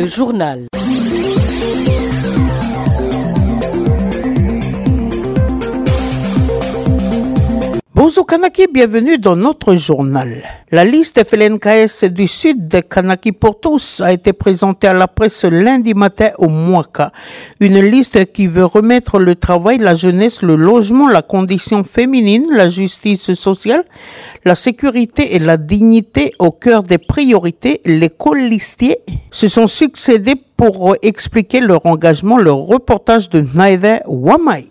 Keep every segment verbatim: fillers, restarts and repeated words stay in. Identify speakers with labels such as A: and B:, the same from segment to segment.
A: Le journal.
B: Bonjour Kanaki, bienvenue dans notre journal. La liste F L N K S du Sud de Kanaki pour tous a été présentée à la presse lundi matin au Mouaka. Une liste qui veut remettre le travail, la jeunesse, le logement, la condition féminine, la justice sociale, la sécurité et la dignité au cœur des priorités. Les colistiers se sont succédés pour expliquer leur engagement, le reportage de Naïda Wamai.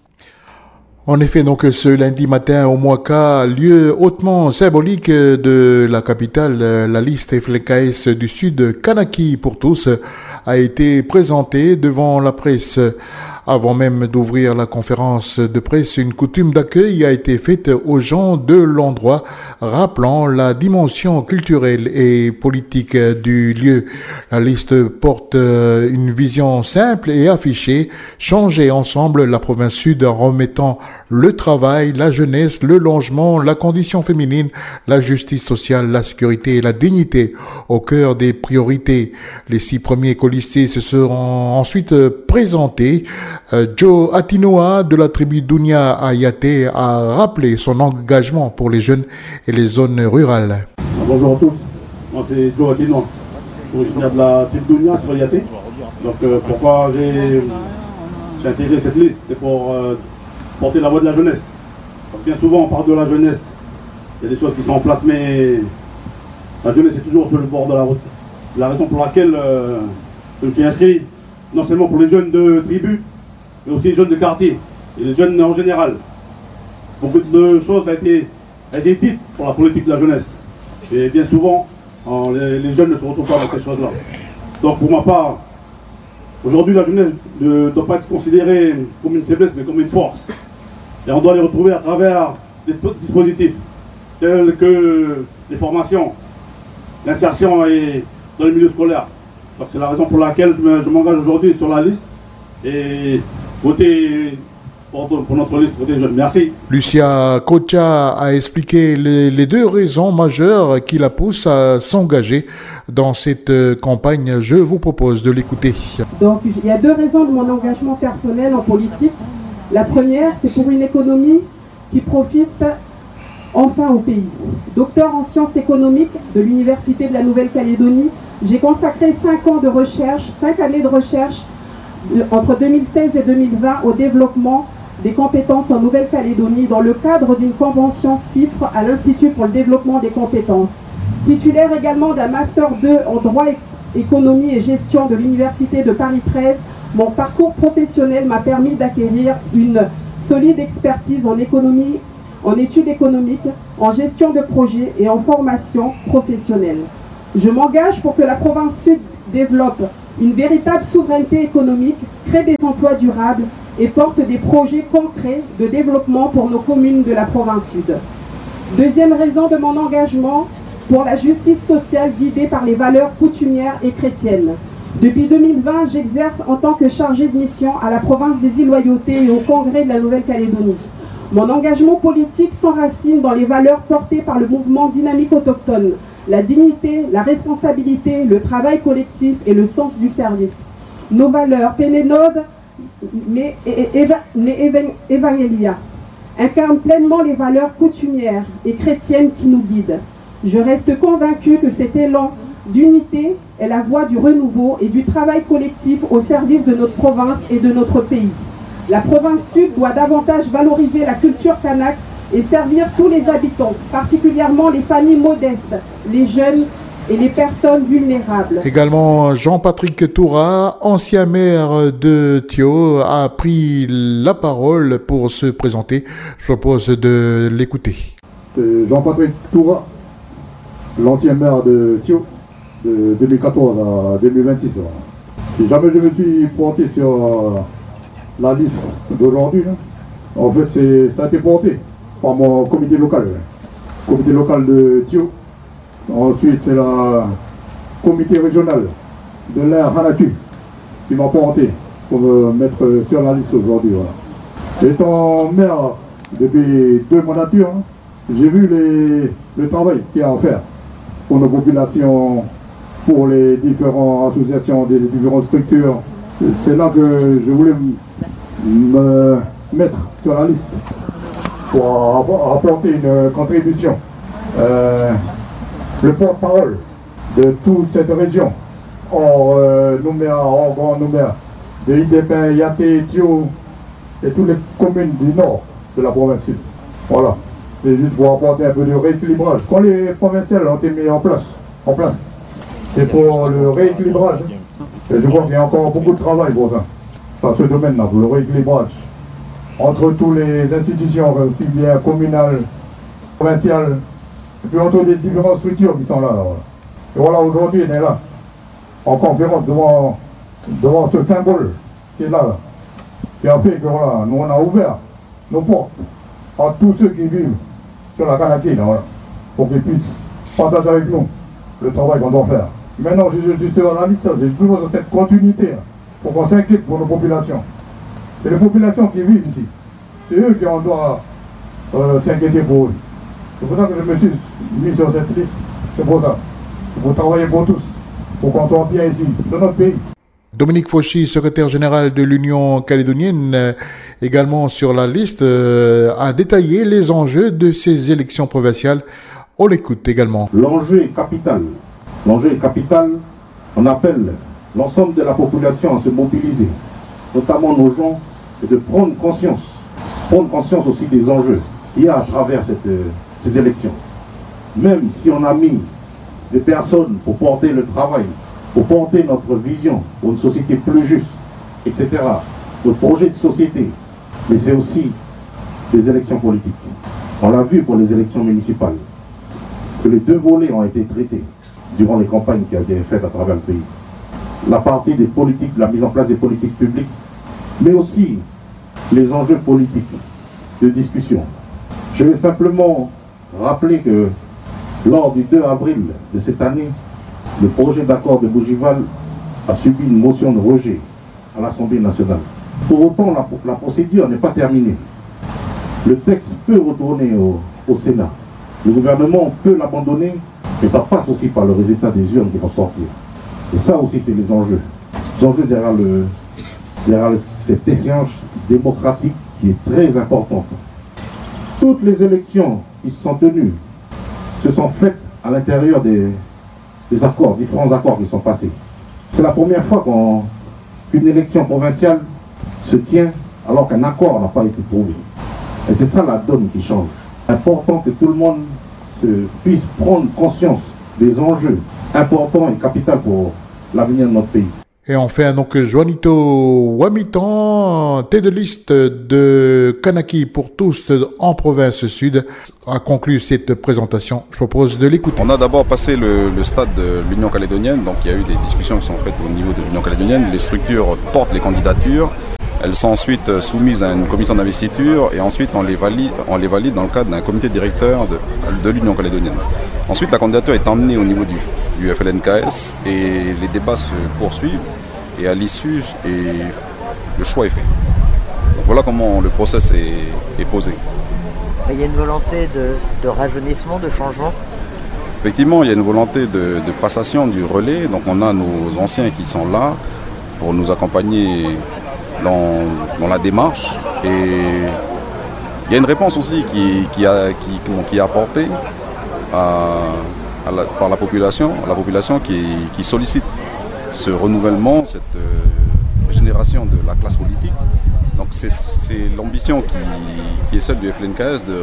C: En effet, donc ce lundi matin au Mouaka, lieu hautement symbolique de la capitale, la liste F L N K S du Sud, Kanaki pour tous, a été présentée devant la presse. Avant même d'ouvrir la conférence de presse, une coutume d'accueil a été faite aux gens de l'endroit, rappelant la dimension culturelle et politique du lieu. La liste porte une vision simple et affichée, changer ensemble la province sud en remettant le travail, la jeunesse, le logement, la condition féminine, la justice sociale, la sécurité et la dignité au cœur des priorités. Les six premiers colistiers se seront ensuite présentés. Euh, Joe Atinoa de la tribu Dunia Ayate a rappelé son engagement pour les jeunes et les zones rurales.
D: Bonjour à tous, moi c'est Joe Atinoa, je suis originaire de la tribu Dunia sur Ayate. Donc euh, pourquoi j'ai, j'ai intégré cette liste, c'est pour euh, porter la voix de la jeunesse. Donc, bien souvent on parle de la jeunesse, il y a des choses qui sont en place, mais la jeunesse est toujours sur le bord de la route. C'est la raison pour laquelle euh, je me suis inscrit, non seulement pour les jeunes de tribu, mais aussi les jeunes de quartier, et les jeunes en général. Beaucoup de choses ont été, ont été dites pour la politique de la jeunesse. Et bien souvent, en, les, les jeunes ne se retrouvent pas dans ces choses-là. Donc pour ma part, aujourd'hui la jeunesse ne doit pas être considérée comme une faiblesse, mais comme une force. Et on doit les retrouver à travers des dispositifs, tels que les formations, l'insertion et dans le milieu scolaire. Donc c'est la raison pour laquelle je, me, je m'engage aujourd'hui sur la liste et voter pour, pour notre liste, voter jeune. Merci.
C: Lucia Kocha a expliqué les, les deux raisons majeures qui la poussent à s'engager dans cette campagne. Je vous propose de l'écouter.
E: Donc il y a deux raisons de mon engagement personnel en politique. La première, c'est pour une économie qui profite enfin au pays. Docteur en sciences économiques de l'Université de la Nouvelle-Calédonie, j'ai consacré cinq ans de recherche, cinq années de recherche de, entre deux mille seize et deux mille vingt au développement des compétences en Nouvelle-Calédonie dans le cadre d'une convention CIFRE à l'Institut pour le développement des compétences. Titulaire également d'un Master deux en droit, économie et gestion de l'Université de Paris treize, mon parcours professionnel m'a permis d'acquérir une solide expertise en économie, en études économiques, en gestion de projets et en formation professionnelle. Je m'engage pour que la province sud développe une véritable souveraineté économique, crée des emplois durables et porte des projets concrets de développement pour nos communes de la province sud. Deuxième raison de mon engagement, pour la justice sociale guidée par les valeurs coutumières et chrétiennes. Depuis deux mille vingt, j'exerce en tant que chargée de mission à la province des Îles-Loyauté et au Congrès de la Nouvelle-Calédonie. Mon engagement politique s'enracine dans les valeurs portées par le mouvement dynamique autochtone, la dignité, la responsabilité, le travail collectif et le sens du service. Nos valeurs, Pénénode, mais Evangelia, incarnent pleinement les valeurs coutumières et chrétiennes qui nous guident. Je reste convaincue que cet élan d'unité est la voie du renouveau et du travail collectif au service de notre province et de notre pays. La province sud doit davantage valoriser la culture kanak et servir tous les habitants, particulièrement les familles modestes, les jeunes et les personnes vulnérables.
C: Également, Jean-Patrick Toura, ancien maire de Thio, a pris la parole pour se présenter. Je propose de l'écouter.
F: C'est Jean-Patrick Toura, l'ancien maire de Thio, de deux mille quatorze à deux mille vingt-six. Si jamais je me suis porté sur la liste d'aujourd'hui, en fait, c'est, ça a été porté par mon comité local, comité local de Thio. Ensuite, c'est le comité régional de l'air Hanatu qui m'a porté pour me mettre sur la liste aujourd'hui. Voilà. Étant maire depuis deux mandatures, j'ai vu les, le travail qu'il y a à faire pour nos populations pour les différentes associations, les différentes structures. C'est là que je voulais me mettre sur la liste pour apporter une contribution. Euh, le porte-parole de toute cette région, hors euh, Nouméa, hors Grand Nouméa, de Idépin, Yaté, Thio et toutes les communes du nord de la province sud. Voilà. C'est juste pour apporter un peu de rééquilibrage. Quand les provinciales ont été mis en place, en place, c'est pour le rééquilibrage. Et je crois qu'il y a encore beaucoup de travail pour ça. Enfin, ce domaine-là, pour le rééquilibrage. Entre toutes les institutions, aussi bien communales, provinciales, et puis entre les différentes structures qui sont là. là voilà. Et voilà, aujourd'hui, on est là, en conférence devant, devant ce symbole qui est là, là, qui a fait que voilà, nous on a ouvert nos portes à tous ceux qui vivent sur la Kanaki, là, voilà, pour qu'ils puissent partager avec nous le travail qu'on doit faire. Maintenant, je, je suis sur la liste, j'ai toujours cette continuité là, pour qu'on s'inquiète pour nos populations. C'est les populations qui vivent ici. C'est eux qui on doit euh, s'inquiéter pour eux. C'est pour ça que je me suis mis sur cette liste. C'est pour ça. Il faut travailler pour tous, pour qu'on soit bien ici, dans notre pays.
C: Dominique Fauchy, secrétaire général de l'Union calédonienne, euh, également sur la liste, euh, a détaillé les enjeux de ces élections provinciales. On l'écoute également.
A: L'enjeu est capital. L'enjeu est capital. On appelle l'ensemble de la population à se mobiliser, notamment nos gens, et de prendre conscience, prendre conscience aussi des enjeux qu'il y a à travers cette, euh, ces élections. Même si on a mis des personnes pour porter le travail, pour porter notre vision pour une société plus juste, et cetera, notre projet de société, mais c'est aussi des élections politiques. On l'a vu pour les élections municipales, que les deux volets ont été traités durant les campagnes qui ont été faites à travers le pays. La partie des politiques, la mise en place des politiques publiques, mais aussi les enjeux politiques de discussion. Je vais simplement rappeler que lors du deux avril de cette année, le projet d'accord de Bougival a subi une motion de rejet à l'Assemblée nationale. Pour autant, la, la procédure n'est pas terminée. Le texte peut retourner au, au Sénat. Le gouvernement peut l'abandonner, mais ça passe aussi par le résultat des urnes qui vont sortir. Et ça aussi, c'est les enjeux. Les enjeux derrière, le, derrière cette échéance démocratique qui est très importante. Toutes les élections qui se sont tenues se sont faites à l'intérieur des, des accords, différents accords qui sont passés. C'est la première fois qu'une élection provinciale se tient alors qu'un accord n'a pas été trouvé. Et c'est ça la donne qui change. C'est important que tout le monde se, puisse prendre conscience des enjeux importants et capitaux pour l'avenir de notre pays.
C: Et enfin, donc, Juanito Wamitan, tête de liste de Kanaki pour tous en province sud, a conclu cette présentation. Je propose de l'écouter.
G: On a d'abord passé le, le stade de l'Union calédonienne, donc il y a eu des discussions qui sont faites au niveau de l'Union calédonienne. Les structures portent les candidatures. Elles sont ensuite soumises à une commission d'investiture et ensuite on les valide, on les valide dans le cadre d'un comité directeur de, de l'Union calédonienne. Ensuite, la candidature est emmenée au niveau du, du F L N K S et les débats se poursuivent et à l'issue, le choix est fait. Donc voilà comment le process est, est posé.
H: Il y a une volonté de, de rajeunissement, de changement ?
G: Effectivement, il y a une volonté de, de passation du relais. Donc on a nos anciens qui sont là pour nous accompagner dans, dans la démarche. Et il y a une réponse aussi qui, qui, a, qui, qui est apportée à, à la, par la population, la population qui, qui sollicite ce renouvellement, cette euh, génération de la classe politique. Donc c'est l'ambition qui, qui est celle du F L N K S de, de,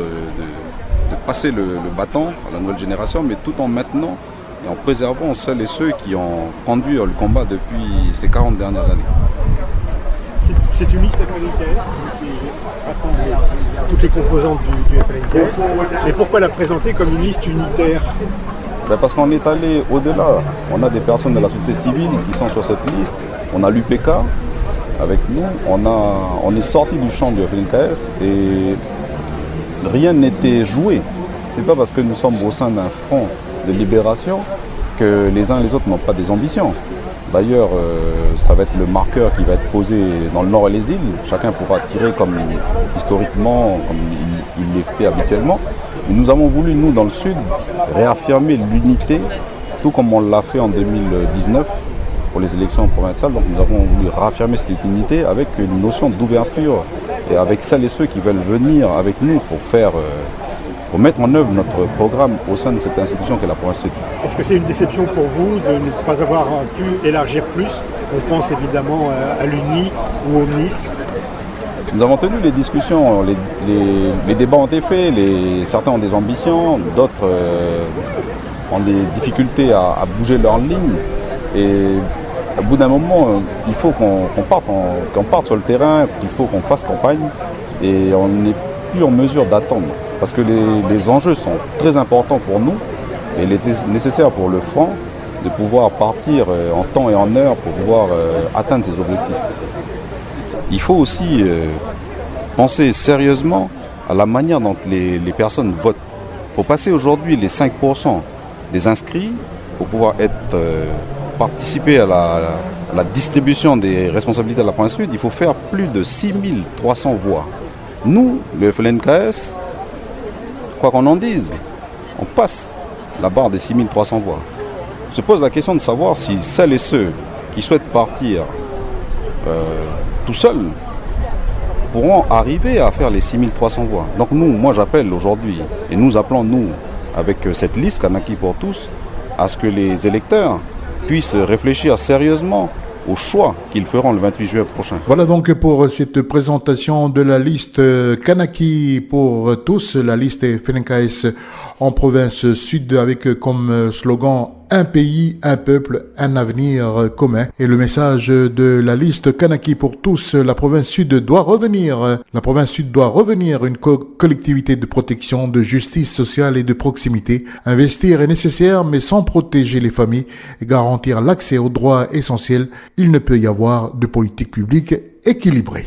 G: de passer le, le bâton à la nouvelle génération, mais tout en maintenant et en préservant celles et ceux qui ont conduit le combat depuis ces quarante dernières années.
I: C'est une liste F L N K S qui rassemble toutes les composantes du, du F L N K S. Mais pourquoi la présenter comme une liste unitaire ?
G: Ben parce qu'on est allé au-delà. On a des personnes de la société civile qui sont sur cette liste. On a l'U P K avec nous. On, a, on est sorti du champ du F L N K S et rien n'était joué. C'est pas parce que nous sommes au sein d'un front de libération que les uns et les autres n'ont pas des ambitions. D'ailleurs, euh, ça va être le marqueur qui va être posé dans le nord et les îles. Chacun pourra tirer comme historiquement, comme il, il est fait habituellement. Et nous avons voulu, nous, dans le sud, réaffirmer l'unité tout comme on l'a fait en deux mille dix-neuf pour les élections provinciales. Donc nous avons voulu réaffirmer cette unité avec une notion d'ouverture et avec celles et ceux qui veulent venir avec nous pour faire, euh, pour mettre en œuvre notre programme au sein de cette institution qu'est la province sud.
I: Est-ce que c'est une déception pour vous de ne pas avoir pu élargir plus? On pense évidemment à l'U N I ou au M N I S.
G: Nous avons tenu les discussions, les, les, les débats ont été faits, les, certains ont des ambitions, d'autres euh, ont des difficultés à, à bouger leur ligne. Et au bout d'un moment, euh, il faut qu'on qu'on parte, on, qu'on parte sur le terrain, il faut qu'on fasse campagne et on n'est plus en mesure d'attendre. Parce que les, les enjeux sont très importants pour nous et il était nécessaire pour le Front de pouvoir partir euh, en temps et en heure pour pouvoir euh, atteindre ses objectifs. Il faut aussi euh, penser sérieusement à la manière dont les, les personnes votent. Pour passer aujourd'hui les cinq pour cent des inscrits, pour pouvoir être, euh, participer à la, à la distribution des responsabilités de la province sud, il faut faire plus de six mille trois cents voix. Nous, le F L N K S, quoi qu'on en dise, on passe la barre des six mille trois cents voix. Se pose la question de savoir si celles et ceux qui souhaitent partir euh, tout seuls pourront arriver à faire les six mille trois cents voix. Donc nous, moi j'appelle aujourd'hui, et nous appelons nous, avec cette liste Kanaki pour tous, à ce que les électeurs puissent réfléchir sérieusement au choix qu'ils feront le vingt-huit juin prochain.
C: Voilà donc pour cette présentation de la liste Kanaki pour tous, la liste F L N K S en province sud avec comme slogan un pays, un peuple, un avenir commun. Et le message de la liste Kanaki pour tous, la province sud doit revenir. La province sud doit revenir une co- collectivité de protection, de justice sociale et de proximité. Investir est nécessaire, mais sans protéger les familles et garantir l'accès aux droits essentiels, il ne peut y avoir de politique publique équilibrée.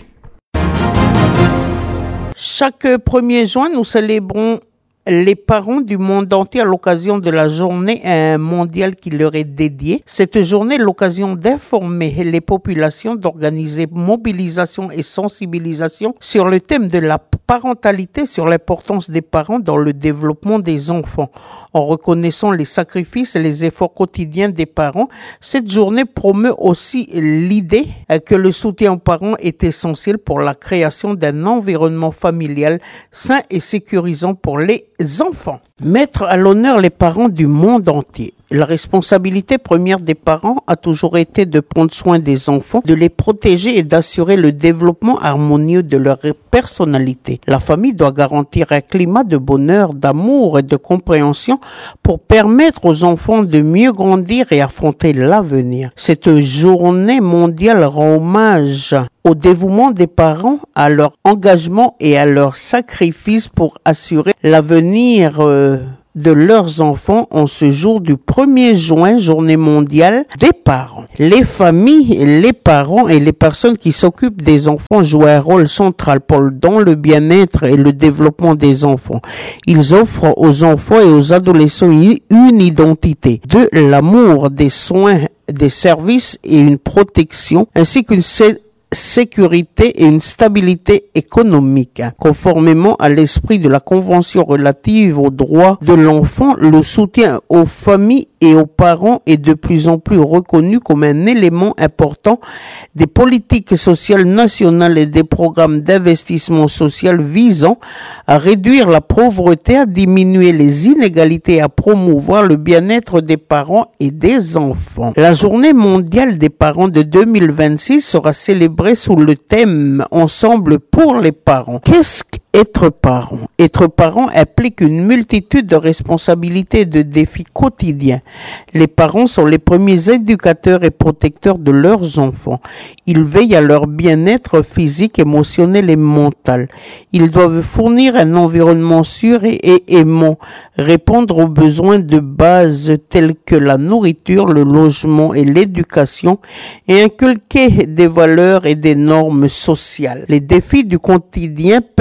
B: Chaque premier juin, nous célébrons les parents du monde entier à l'occasion de la journée mondiale qui leur est dédiée. Cette journée est l'occasion d'informer les populations, d'organiser mobilisation et sensibilisation sur le thème de la parentalité, sur l'importance des parents dans le développement des enfants. En reconnaissant les sacrifices et les efforts quotidiens des parents, cette journée promeut aussi l'idée que le soutien aux parents est essentiel pour la création d'un environnement familial sain et sécurisant pour les enfants. Mettre à l'honneur les parents du monde entier. La responsabilité première des parents a toujours été de prendre soin des enfants, de les protéger et d'assurer le développement harmonieux de leur personnalité. La famille doit garantir un climat de bonheur, d'amour et de compréhension pour permettre aux enfants de mieux grandir et affronter l'avenir. Cette journée mondiale rend hommage au dévouement des parents, à leur engagement et à leur sacrifice pour assurer l'avenir euh, de leurs enfants en ce jour du premier juin, journée mondiale des parents. Les familles, les parents et les personnes qui s'occupent des enfants jouent un rôle central pour, dans le bien-être et le développement des enfants. Ils offrent aux enfants et aux adolescents une identité, de l'amour, des soins, des services et une protection, ainsi qu'une sécurité et une stabilité économique. Conformément à l'esprit de la Convention relative aux droits de l'enfant, le soutien aux familles et aux parents est de plus en plus reconnu comme un élément important des politiques sociales nationales et des programmes d'investissement social visant à réduire la pauvreté, à diminuer les inégalités et à promouvoir le bien-être des parents et des enfants. La journée mondiale des parents de deux mille vingt-six sera célébrée sous le thème « Ensemble pour les parents ». Qu'est-ce qu'être parent? Être parent implique une multitude de responsabilités et de défis quotidiens. Les parents sont les premiers éducateurs et protecteurs de leurs enfants. Ils veillent à leur bien-être physique, émotionnel et mental. Ils doivent fournir un environnement sûr et, et aimant, répondre aux besoins de base tels que la nourriture, le logement et l'éducation et inculquer des valeurs et des normes sociales. Les défis du quotidien peuvent être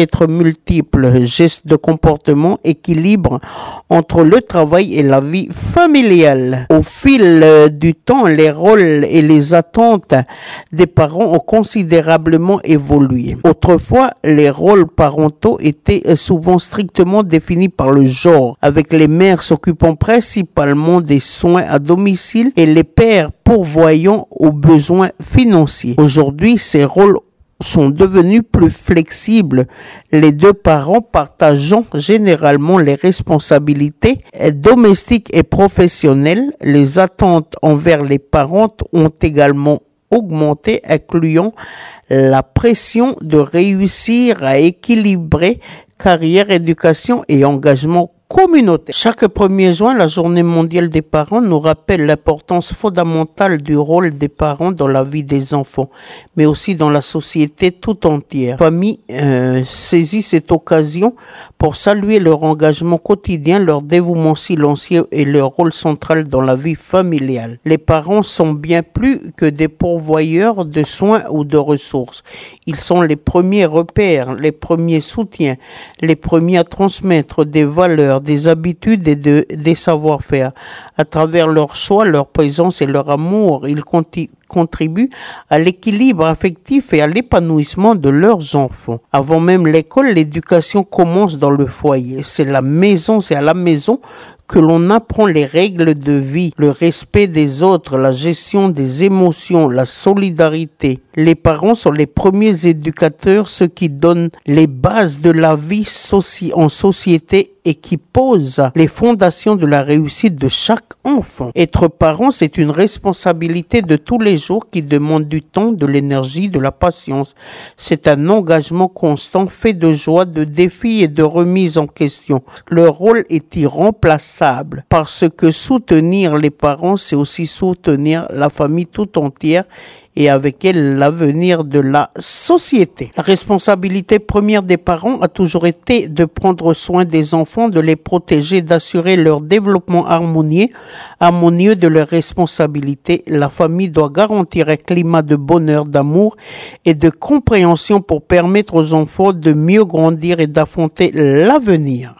B: être multiples, gestes de comportement, équilibre entre le travail et la vie familiale. Au fil du temps, les rôles et les attentes des parents ont considérablement évolué. Autrefois, les rôles parentaux étaient souvent strictement définis par le genre, avec les mères s'occupant principalement des soins à domicile et les pères pourvoyant aux besoins financiers. Aujourd'hui, ces rôles sont devenus plus flexibles, les deux parents partageant généralement les responsabilités domestiques et professionnelles. Les attentes envers les parents ont également augmenté, incluant la pression de réussir à équilibrer carrière, éducation et engagement communautaire. Chaque premier juin, la journée mondiale des parents nous rappelle l'importance fondamentale du rôle des parents dans la vie des enfants, mais aussi dans la société tout entière. La famille euh, saisit cette occasion pour saluer leur engagement quotidien, leur dévouement silencieux et leur rôle central dans la vie familiale. Les parents sont bien plus que des pourvoyeurs de soins ou de ressources. Ils sont les premiers repères, les premiers soutiens, les premiers à transmettre des valeurs, des habitudes et de, des savoir-faire. À travers leur choix, leur présence et leur amour, ils conti- contribuent à l'équilibre affectif et à l'épanouissement de leurs enfants. Avant même l'école, l'éducation commence dans le foyer. C'est la maison, c'est à la maison que l'on apprend les règles de vie, le respect des autres, la gestion des émotions, la solidarité. Les parents sont les premiers éducateurs, ceux qui donnent les bases de la vie soci- en société et qui posent les fondations de la réussite de chaque enfant. Être parent, c'est une responsabilité de tous les jours qui demande du temps, de l'énergie, de la patience. C'est un engagement constant fait de joie, de défis et de remise en question. Leur rôle est irremplaçable parce que soutenir les parents, c'est aussi soutenir la famille tout entière et avec elle l'avenir de la société. La responsabilité première des parents a toujours été de prendre soin des enfants, de les protéger, d'assurer leur développement harmonieux, harmonieux de leurs responsabilités. La famille doit garantir un climat de bonheur, d'amour et de compréhension pour permettre aux enfants de mieux grandir et d'affronter l'avenir.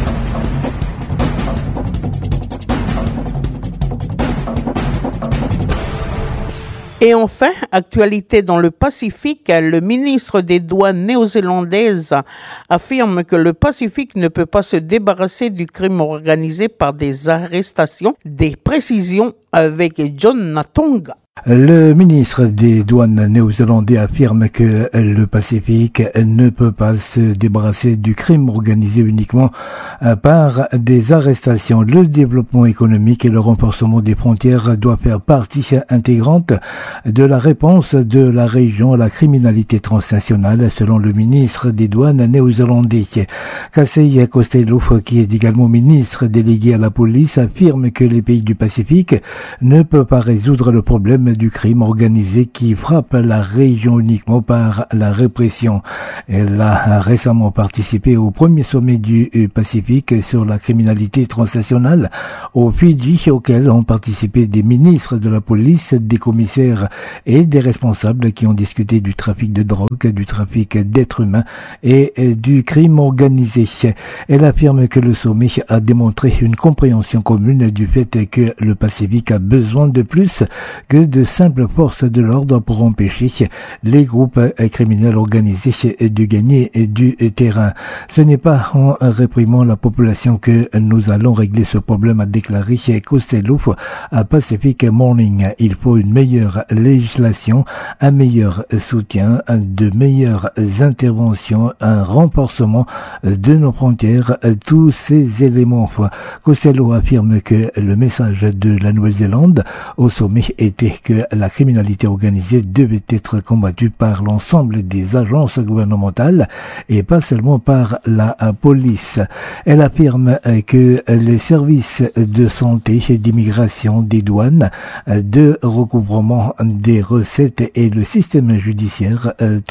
B: Et enfin, actualité dans le Pacifique, le ministre des Douanes néo-zélandaise affirme que le Pacifique ne peut pas se débarrasser du crime organisé par des arrestations. Des précisions avec John Natonga.
J: Le ministre des Douanes néo-zélandais affirme que le Pacifique ne peut pas se débarrasser du crime organisé uniquement par des arrestations. Le développement économique et le renforcement des frontières doivent faire partie intégrante de la réponse de la région à la criminalité transnationale, selon le ministre des Douanes néo-zélandais. Kasey Costello, qui est également ministre délégué à la police, affirme que les pays du Pacifique ne peuvent pas résoudre le problème du crime organisé qui frappe la région uniquement par la répression. Elle a récemment participé au premier sommet du Pacifique sur la criminalité transnationale au Fidji, auquel ont participé des ministres de la police, des commissaires et des responsables qui ont discuté du trafic de drogue, du trafic d'êtres humains et du crime organisé. Elle affirme que le sommet a démontré une compréhension commune du fait que le Pacifique a besoin de plus que de simples forces de l'ordre pour empêcher les groupes criminels organisés de gagner du terrain. Ce n'est pas en réprimant la population que nous allons régler ce problème, a déclaré Costello à Pacific Morning. Il faut une meilleure législation, un meilleur soutien, de meilleures interventions, un renforcement de nos frontières, tous ces éléments. Costello affirme que le message de la Nouvelle-Zélande au sommet était que la criminalité organisée devait être combattue par l'ensemble des agences gouvernementales et pas seulement par la police. Elle affirme que les services de santé, d'immigration, des douanes, de recouvrement des recettes et le système judiciaire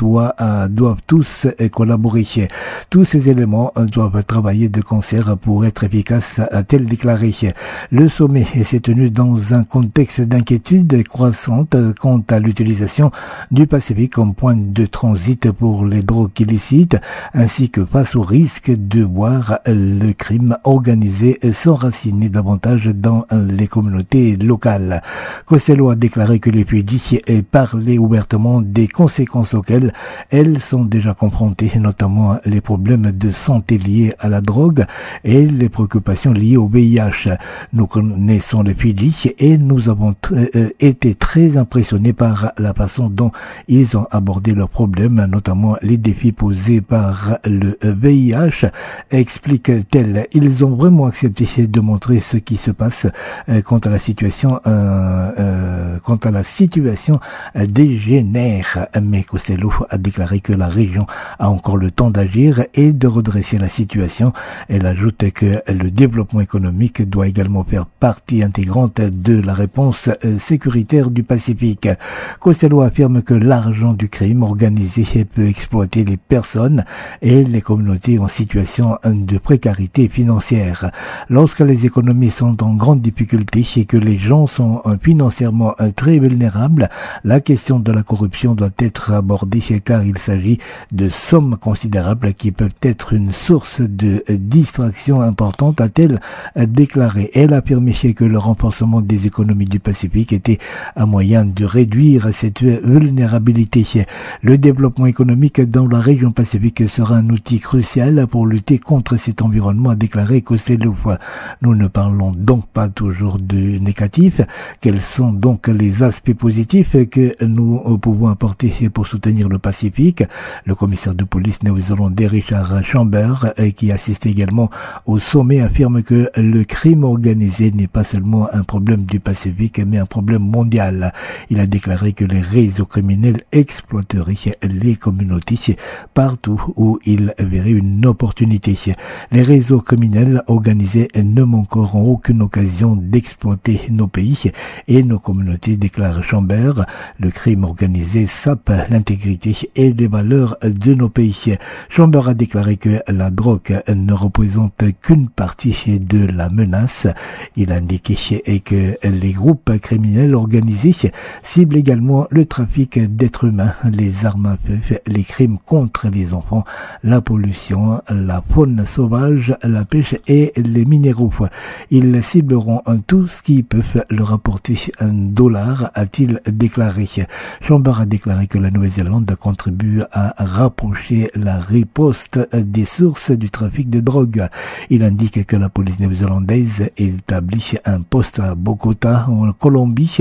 J: doivent tous collaborer. Tous ces éléments doivent travailler de concert pour être efficaces, a-t-elle déclaré. Le sommet s'est tenu dans un contexte d'inquiétude croissante quant à l'utilisation du Pacifique comme point de transit pour les drogues illicites, ainsi que face au risque de voir le crime organisé s'enraciner davantage dans les communautés locales. Costello a déclaré que les Fidji parlaient ouvertement des conséquences auxquelles elles sont déjà confrontées, notamment les problèmes de santé liés à la drogue et les préoccupations liées au V I H. Nous connaissons les Fidji et nous avons tr- été très impressionnés par la façon dont ils ont abordé leurs problèmes, notamment les défis posés par le V I H, explique-t-elle. Ils ont vraiment accepté de montrer ce qui se passe euh, quant à la situation euh, euh, quant à la situation euh, dégénère. Mais Costello a déclaré que la région a encore le temps d'agir et de redresser la situation. Elle ajoute que le développement économique doit également faire partie intégrante de la réponse euh, sécuritaire du Pacifique. Costello affirme que l'argent du crime organisé peut exploiter les personnes et les communautés en situation de précarité financière. Lorsque les économies sont en grande difficulté et que les gens sont financièrement très vulnérables, la question de la corruption doit être abordée car il s'agit de sommes considérables qui peuvent être une source de distraction importante, a-t-elle déclaré. Elle a affirmé que le renforcement des économies du Pacifique était un moyen de réduire cette vulnérabilité. Le développement économique dans la région Pacifique sera un outil crucial pour lutter contre cet environnement, a déclaré Costello. Nous ne parlons donc pas toujours de négatif. Quels sont donc les aspects positifs que nous pouvons apporter pour soutenir le Pacifique? Le commissaire de police néo-zélandais Richard Chambers, qui assiste également au sommet, affirme que le crime organisé n'est pas seulement un problème du Pacifique, mais un problème mondial. Il a déclaré que les réseaux criminels exploiteraient les communautés partout où ils verraient une opportunité. Les réseaux criminels organisés ne manqueront aucune occasion d'exploiter nos pays et nos communautés, déclare Chambers. Le crime organisé sape l'intégrité et les valeurs de nos pays. Chambers a déclaré que la drogue ne représente qu'une partie de la menace. Il a indiqué que les groupes criminels organisés ciblent également le trafic d'êtres humains, les armes à feu, les crimes contre les enfants, la pollution, la faune sauvage, la pêche et les minéraux. Ils cibleront tout ce qui peut leur apporter un dollar, a-t-il déclaré. Chambers a déclaré que la Nouvelle-Zélande contribue à rapprocher la riposte des sources du trafic de drogue. Il indique que la police néo-zélandaise établit un poste à Bogota, en Colombie,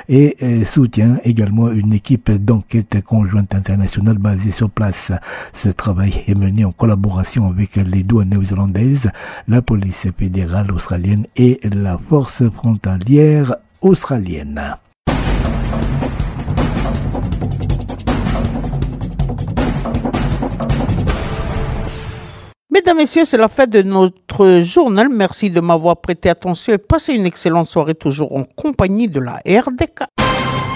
J: et soutient également une équipe d'enquête conjointe internationale basée sur place. Ce travail est mené en collaboration avec les douanes néo-zélandaises, la police fédérale australienne et la force frontalière australienne.
B: Mesdames, Messieurs, c'est la fin de notre journal. Merci de m'avoir prêté attention et passez une excellente soirée toujours en compagnie de la R D K.